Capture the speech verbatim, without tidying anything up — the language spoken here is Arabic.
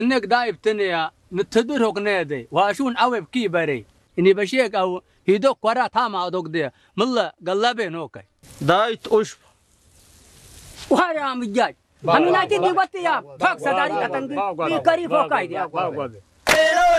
انك دايب تنيا نتدرك نادي واشون اوب كي بري اني بشيك او هيدوك ورا تاما دوك دي ملا قلبي نوكي دايت أشب وهاي عم الجاي هميناتي دي وقتي يا فاك سداري كتنجي بي كري فوكاي دي